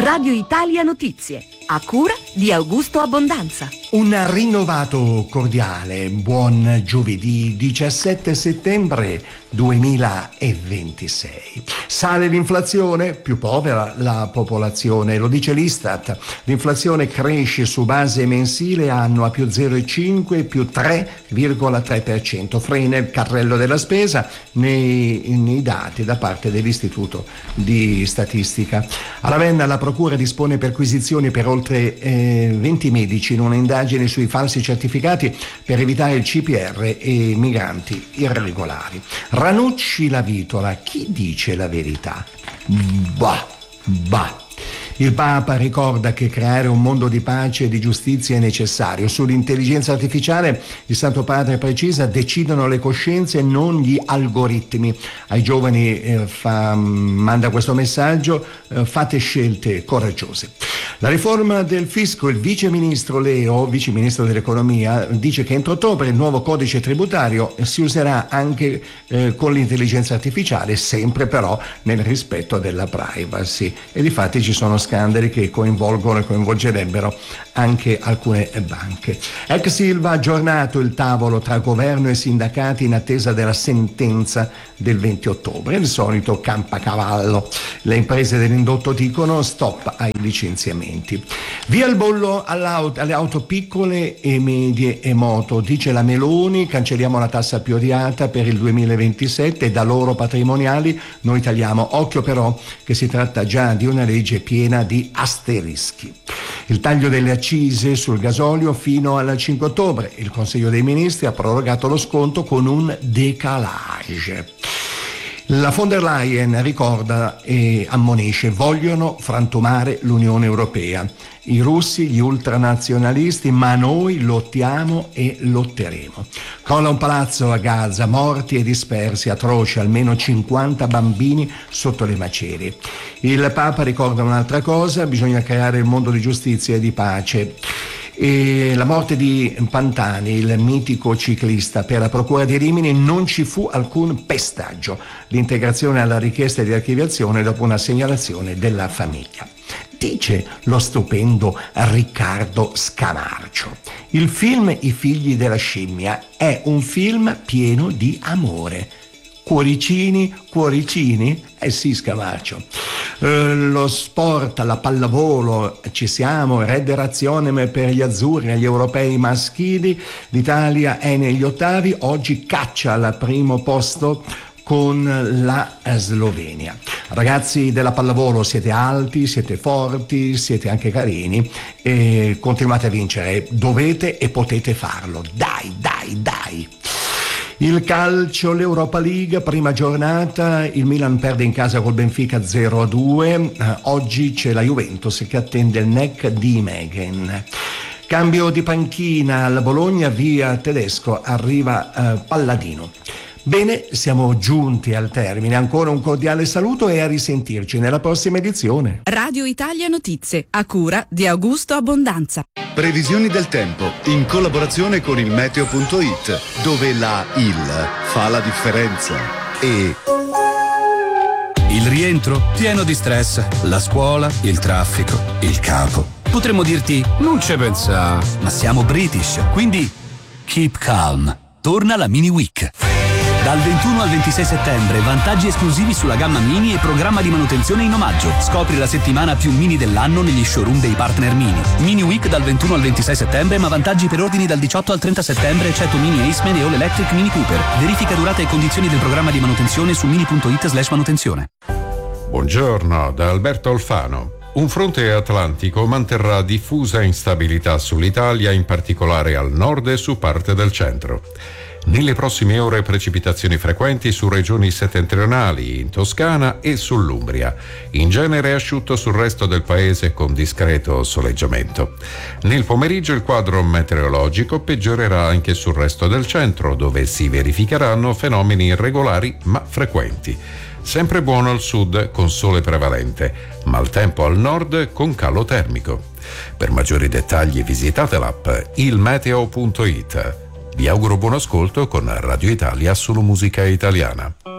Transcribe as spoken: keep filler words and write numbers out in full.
Radio Italia Notizie, a cura di Augusto Abbondanza. Un rinnovato cordiale buon giovedì diciassette settembre duemilaventisei. Sale l'inflazione, più povera la popolazione, lo dice l'Istat. L'inflazione cresce su base mensile annua più zero virgola cinque, più tre virgola tre per cento. Frena il carrello della spesa nei, nei dati da parte dell'Istituto di Statistica. A Ravenna la Procura dispone perquisizioni per oltre eh, venti medici in un'indagine sui falsi certificati per evitare il C P R e migranti irregolari. Ranucci la vitola, chi dice la verità? Bah, bah. Il Papa ricorda che creare un mondo di pace e di giustizia è necessario. Sull'intelligenza artificiale il Santo Padre precisa: decidono le coscienze e non gli algoritmi. Ai giovani eh, fa, manda questo messaggio: eh, fate scelte coraggiose. La riforma del fisco, il vice ministro Leo, vice ministro dell'economia, dice che entro ottobre il nuovo codice tributario si userà anche eh, con l'intelligenza artificiale, sempre però nel rispetto della privacy. E difatti ci sono scandali che coinvolgono e coinvolgerebbero anche alcune banche. Ex Ilva ha aggiornato il tavolo tra governo e sindacati in attesa della sentenza del venti ottobre. Il solito campacavallo. Le imprese dell'indotto dicono stop ai licenziamenti. Via il bollo all'auto, alle auto piccole e medie e moto, dice la Meloni. Cancelliamo la tassa più odiata per il duemilaventisette e da loro patrimoniali noi tagliamo. Occhio però che si tratta già di una legge piena di asterischi. Il taglio delle accise sul gasolio fino al cinque ottobre. Il Consiglio dei Ministri ha prorogato lo sconto con un decalage. La von der Leyen ricorda e ammonisce: vogliono frantumare l'Unione Europea. I russi, gli ultranazionalisti, ma noi lottiamo e lotteremo. Crolla un palazzo a Gaza, morti e dispersi, atroci, almeno cinquanta bambini sotto le macerie. Il Papa ricorda un'altra cosa: bisogna creare il mondo di giustizia e di pace. E la morte di Pantani, il mitico ciclista, per la Procura di Rimini non ci fu alcun pestaggio. L'integrazione alla richiesta di archiviazione dopo una segnalazione della famiglia. Dice lo stupendo Riccardo Scamarcio: il film I figli della scimmia è un film pieno di amore. Cuoricini, cuoricini? Eh sì, Scamarcio. Eh, lo sport, la pallavolo, ci siamo, Red Razionem per gli azzurri agli europei maschili. L'Italia è negli ottavi, oggi caccia al primo posto con la Slovenia. Ragazzi della pallavolo, siete alti, siete forti, siete anche carini e continuate a vincere, dovete e potete farlo. Dai, dai, dai. Il calcio, l'Europa League, prima giornata, il Milan perde in casa col Benfica zero a due, eh, oggi c'è la Juventus che attende il N E C di Megen. Cambio di panchina al Bologna, via Tedesco, arriva eh, Palladino. Bene, siamo giunti al termine. Ancora un cordiale saluto e a risentirci nella prossima edizione. Radio Italia Notizie, a cura di Augusto Abbondanza. Previsioni del tempo in collaborazione con il meteo punto it, dove la I L fa la differenza. E il rientro pieno di stress, la scuola, il traffico, il capo. Potremmo dirti non ci pensa, ma siamo British, quindi keep calm. Torna la Mini Week. Dal ventuno al ventisei settembre, vantaggi esclusivi sulla gamma Mini e programma di manutenzione in omaggio. Scopri la settimana più Mini dell'anno negli showroom dei partner Mini. Mini Week dal ventuno al ventisei settembre, ma vantaggi per ordini dal diciotto al trenta settembre, eccetto Mini Aceman e All Electric Mini Cooper. Verifica durata e condizioni del programma di manutenzione su mini punto it slash manutenzione. Buongiorno, da Alberto Alfano. Un fronte atlantico manterrà diffusa instabilità sull'Italia, in particolare al nord e su parte del centro. Nelle prossime ore precipitazioni frequenti su regioni settentrionali, in Toscana e sull'Umbria. In genere asciutto sul resto del paese con discreto soleggiamento. Nel pomeriggio il quadro meteorologico peggiorerà anche sul resto del centro, dove si verificheranno fenomeni irregolari ma frequenti. Sempre buono al sud con sole prevalente, maltempo al nord con calo termico. Per maggiori dettagli visitate l'app il meteo punto it. Vi auguro buon ascolto con Radio Italia, solo musica italiana.